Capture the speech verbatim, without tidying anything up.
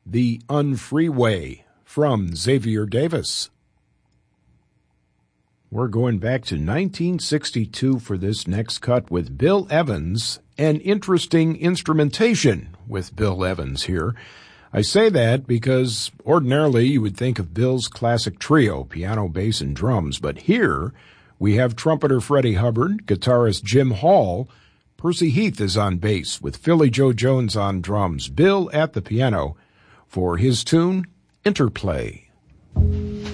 The Unfreeway from Xavier Davis. We're going back to nineteen sixty-two for this next cut with Bill Evans, and interesting instrumentation with Bill Evans here. I say that because ordinarily you would think of Bill's classic trio, piano, bass, and drums, but here we have trumpeter Freddie Hubbard, guitarist Jim Hall, Percy Heath is on bass with Philly Joe Jones on drums, Bill at the piano for his tune, Interplay.